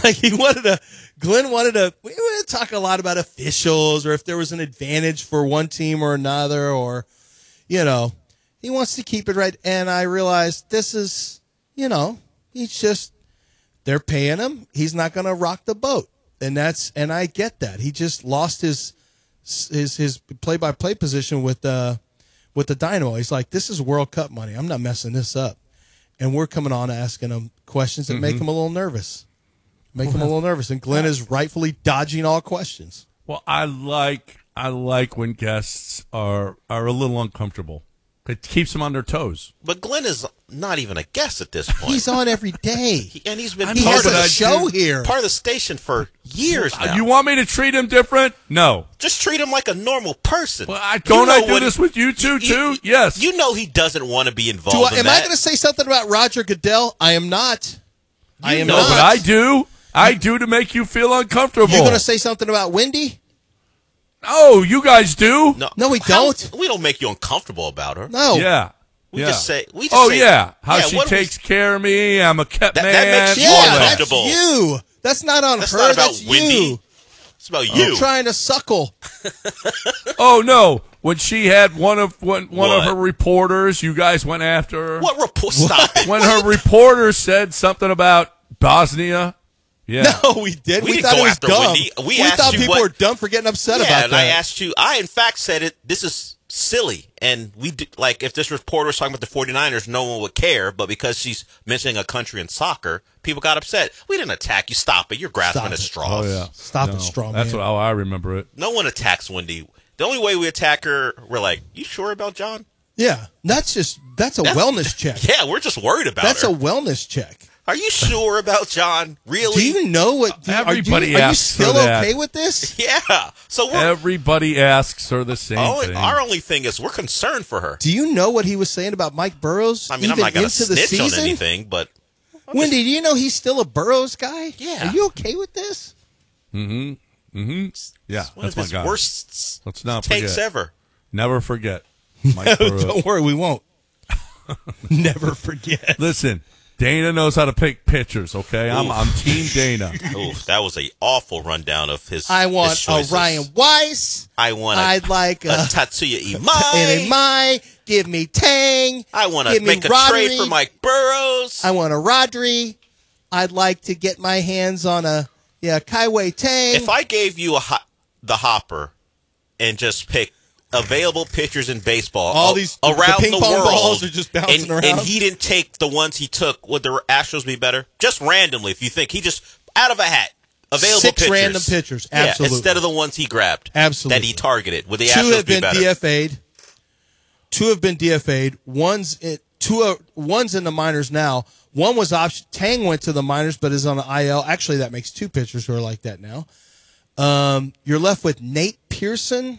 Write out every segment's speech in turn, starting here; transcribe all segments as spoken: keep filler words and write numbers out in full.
Like he wanted to, Glenn wanted to, we wanted to talk a lot about officials or if there was an advantage for one team or another or, you know, he wants to keep it right. And I realized this is, you know, he's just, they're paying him. He's not going to rock the boat. And that's, and I get that. He just lost his, his, his play-by-play position with the, with the Dynamo. He's like, this is World Cup money. I'm not messing this up. And we're coming on asking him questions that mm-hmm. make him a little nervous. Make well, him a little nervous. And Glenn is rightfully dodging all questions. Well, I like I like when guests are are a little uncomfortable. It keeps them on their toes. But Glenn is not even a guest at this point. He's on every day. he, and he's been he part of the show here. Part of the station for years now. You want me to treat him different? No. Just treat him like a normal person. Well, I, don't you know I do this he, with you two, you, too? You, yes. You know he doesn't want to be involved do I, in am that. I going to say something about Roger Goodell? I am not. You I am know, not. But I do. I do to make you feel uncomfortable. You're going to say something about Wendy? Oh, you guys do? No, no we don't. How, we don't make you uncomfortable about her. No. Yeah. We yeah. just say. We just oh, say, yeah. How yeah, she we, takes care of me. I'm a kept that, man. That makes you yeah, uncomfortable. That's you. That's not on that's her. Not about that's Wendy. you. It's about you. You're trying to suckle. Oh, no. When she had one of one, one What? of her reporters, you guys went after her. What report? Stop it. When her reporter said something about Bosnia. Yeah. No, we did. We, we didn't thought go it was after dumb. Wendy. We, we asked thought you people what, were dumb for getting upset yeah, about and that. I asked you. I, in fact, said it. This is silly. And we do, like, if this reporter was talking about the forty-niners, no one would care. But because she's mentioning a country in soccer, people got upset. We didn't attack you. Stop it. You're grasping Stop at it. Oh, straws. yeah. Stop no, it, strong That's man. what, how I remember it. No one attacks Wendy. The only way we attack her, we're like, you sure about John? Yeah, that's just that's a That's, wellness check. Yeah, we're just worried about That's her. a wellness check. Are you sure about John? Really? Do you know what? Do, Everybody are you, are you asks still for that. okay with this? Yeah. So we're, Everybody asks her the same only, thing. our only thing is we're concerned for her. Do you know what he was saying about Mike Burrows? I mean, even I'm not going to into the snitch season? on anything, but I'm Wendy, just, do you know he's still a Burrows guy? Yeah. Are you okay with this? Mm-hmm. Mm-hmm. Yeah, one that's of my his guy. worst Let's not takes forget. ever. Never forget. Mike Burrows. Don't worry, we won't. Never forget. Listen, Dana knows how to pick pitchers, okay? I'm, Oof. I'm Team Dana. Oof, that was a awful rundown of his. I want his a choices. Ryan Weiss. I want. A, I'd like a, a, Tatsuya and Imai. a Mai. Give me Tang. I want to Give me make a Rodri. trade for Mike Burrows. I want a Rodri. I'd like to get my hands on a yeah Kaiwei Tang. If I gave you a ho- the hopper and just pick available pitchers in baseball all a- these around the ping the pong world, balls are just bouncing and, around, and he didn't take the ones he took, would the Astros be better? Just randomly, if you think he just out of a hat available Six pitchers. random pitchers, Yeah, absolutely. instead of the ones he grabbed, Absolutely. that he targeted. Would the Two Astros have be been better? D F A'd. Two have been D F A'd. One's it, two. Are, one's in the minors now. One was option. Tang went to the minors, but is on the I L. Actually, that makes two pitchers who are like that now. Um, you're left with Nate Pearson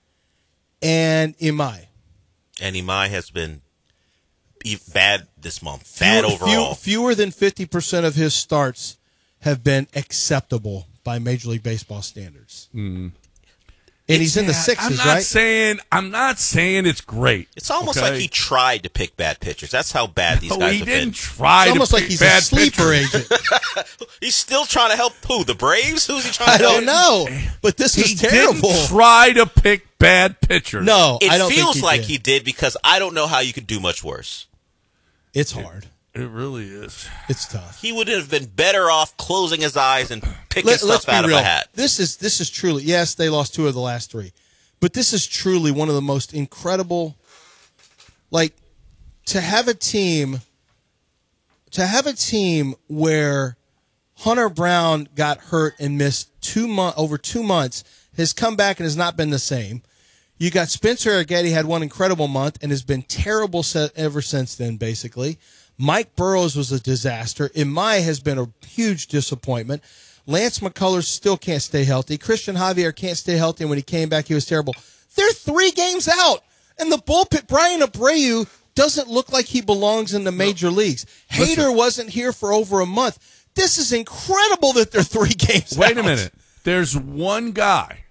and Imai. And Imai has been e- bad this month. Bad Fewer- overall. few- fewer than fifty percent of his starts have been acceptable by Major League Baseball standards. Mm. And he's in the Yeah, sixes, I'm not right? saying I'm not saying it's great. It's almost okay? like he tried to pick bad pitchers. That's how bad these No, guys he have didn't been. try It's to almost like pick he's a bad sleeper pitchers. agent. He's still trying to help who? The Braves? Who's he trying to I help? don't know, but this He is terrible. didn't try to pick bad pitchers. No, It I don't feels think he like did. he did because I don't know how you could do much worse. It's hard. It really is. It's tough. He would have been better off closing his eyes and picking Let, stuff let's be out real. of a hat. This is this is truly yes, they lost two of the last three, but this is truly one of the most incredible. Like to have a team, to have a team where Hunter Brown got hurt and missed two month over two months, has come back and has not been the same. You got Spencer Aggetti had one incredible month and has been terrible se- ever since then, basically. Mike Burrows was a disaster. Imai has been a huge disappointment. Lance McCullers still can't stay healthy. Christian Javier can't stay healthy, and when he came back, he was terrible. They're three games out, and the bullpen, Brian Abreu, doesn't look like he belongs in the major leagues. Hader wasn't here for over a month. This is incredible that they're three games Wait out. a minute. There's one guy,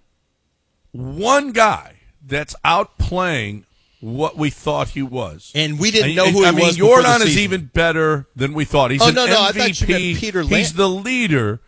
one guy that's outplaying what we thought he was. And we didn't And- know and, who he I mean, was before the Jordan is season. even better than we thought. He's Oh, an no, no, I M V P. thought you meant Peter Lam- He's the leader